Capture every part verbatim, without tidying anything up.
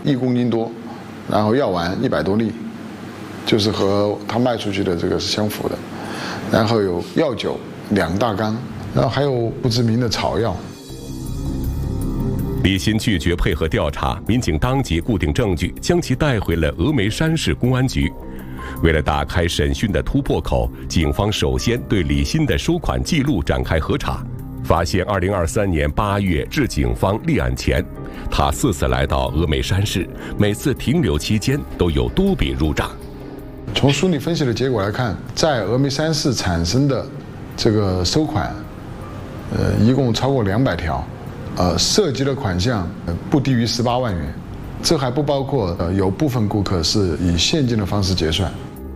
一公斤多，然后药丸一百多粒，就是和他卖出去的这个是相符的。然后有药酒两大缸，然后还有不知名的草药。 李鑫拒绝配合调查，民警当即固定证据，将其带回了峨眉山市公安局。为了打开审讯的突破口，警方首先对李鑫的收款记录展开核查，发现二零二三年八月至警方立案前，他四次来到峨眉山市，每次停留期间都有多笔入账。 从梳理分析的结果来看，在峨眉山市产生的这个收款，呃，一共超过两百条。呃，涉及的款项不低于十八万元，这还不包括呃有部分顾客是以现金的方式结算。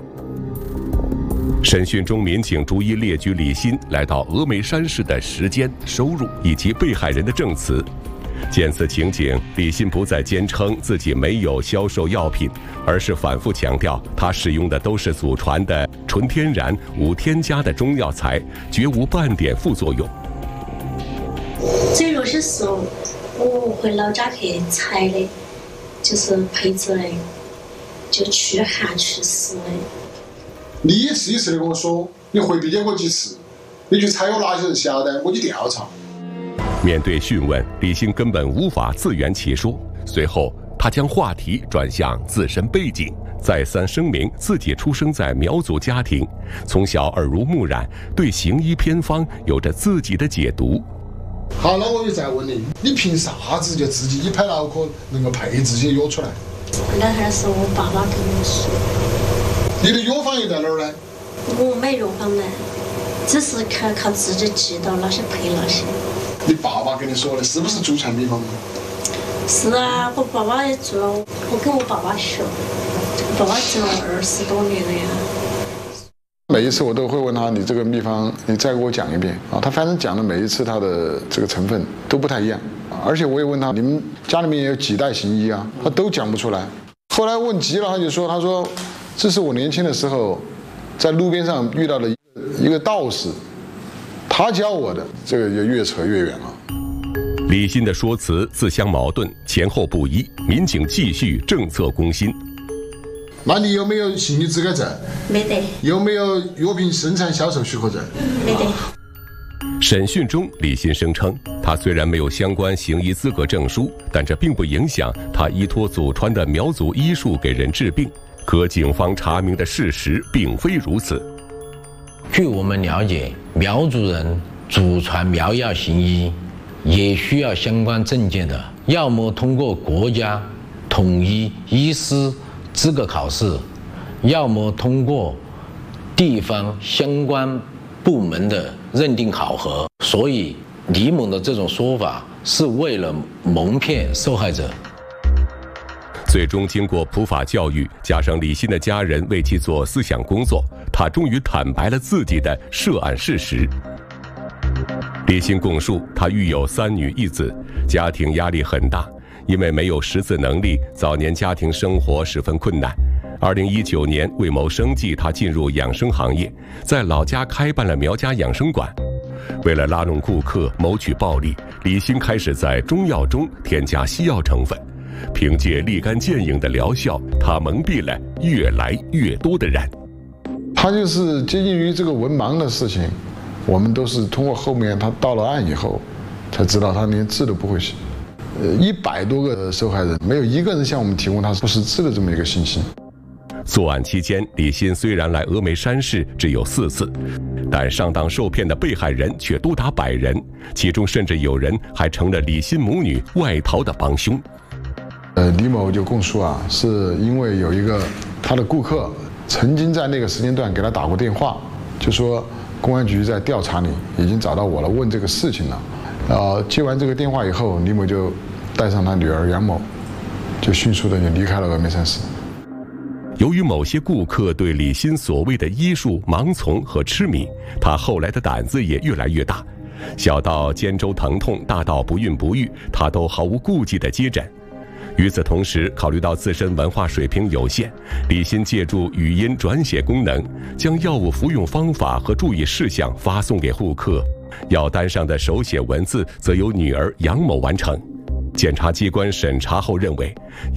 审讯中，民警逐一列举李鑫来到峨眉山市的时间、收入以及被害人的证词。见此情景，李鑫不再坚称自己没有销售药品，而是反复强调他使用的都是祖传的纯天然、无添加的中药材，绝无半点副作用。 最有些时候我回老家去采的，就是配置的，就驱寒祛湿的。 你一次一次的跟我说，你回避见过几次？你去采有哪些人下单，我去调查。 面对讯问，李鑫根本无法自圆其说。随后，他将话题转向自身背景，再三声明自己出生在苗族家庭，从小耳濡目染，对行医偏方有着自己的解读。 好，那我就再问你，你凭啥子就自己一拍脑壳能够配这些药出来？ 那还是我爸爸跟我说。 你的药房又在哪儿呢？ 我没药房呢，只是靠靠自己记到哪些配哪些。 你爸爸跟你说的是不是祖传秘方？ 是啊，我爸爸也做了，我跟我爸爸学，我爸爸做了二十多年了呀。 每一次我都会问他，你这个秘方你再给我讲一遍啊。他反正讲的每一次他的这个成分都不太一样，而且我也问他，你们家里面有几代行医啊？他都讲不出来。后来问急了，他就说，他说这是我年轻的时候在路边上遇到的一个一个道士，他教我的。这个就越扯越远了。 李鑫的说辞自相矛盾，前后不一，民警继续政策攻心。 那你有没有行医资格证？ 没得。 有没有药品生产销售许可证？ 没得。 审讯中，李鑫声称，他虽然没有相关行医资格证书，但这并不影响他依托祖传的苗族医术给人治病。可警方查明的事实并非如此。 据我们了解，苗族人祖传苗药行医，也需要相关证件的，要么通过国家统一医师资格考试，要么通过地方相关部门的认定考核。所以李某的这种说法是为了蒙骗受害者。 最终经过普法教育，加上李鑫的家人为其做思想工作，他终于坦白了自己的涉案事实。李鑫供述，他育有三女一子，家庭压力很大，因为没有识字能力，早年家庭生活十分困难。二零一九年，为谋生计，他进入养生行业，在老家开办了苗家养生馆。为了拉拢顾客，谋取暴利，李鑫开始在中药中添加西药成分。凭借立竿见影的疗效，他蒙蔽了越来越多的人。 他就是接近于这个文盲的事情，我们都是通过后面他到了案以后，才知道他连字都不会写。呃，一百多个受害人，没有一个人向我们提供他不识字的这么一个信息。 作案期间，李鑫虽然来峨眉山市只有四次，但上当受骗的被害人却多达百人，其中甚至有人还成了李鑫母女外逃的帮凶。 呃，李某就供述啊，是因为有一个他的顾客曾经在那个时间段给他打过电话，就说公安局在调查你，已经找到我了，问这个事情了。呃，接完这个电话以后，李某就带上他女儿杨某，就迅速的就离开了峨眉山市。 由于某些顾客对李鑫所谓的医术盲从和痴迷，他后来的胆子也越来越大，小到肩周疼痛，大到不孕不育，他都毫无顾忌地接诊。与此同时，考虑到自身文化水平有限，李鑫借助语音转写功能，将药物服用方法和注意事项发送给顾客，药单上的手写文字则由女儿杨某完成。检察机关审查后认为，